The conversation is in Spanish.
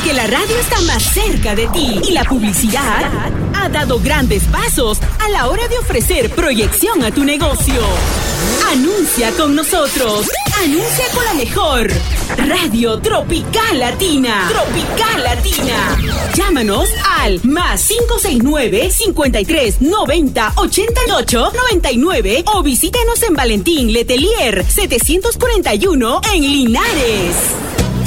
Porque la radio está más cerca de ti y la publicidad ha dado grandes pasos a la hora de ofrecer proyección a tu negocio. Anuncia con nosotros. Anuncia con la mejor Radio Tropical Latina. Tropical Latina. Llámanos al +569 53 90 88 99 o visítanos en Valentín Letelier 741 en Linares.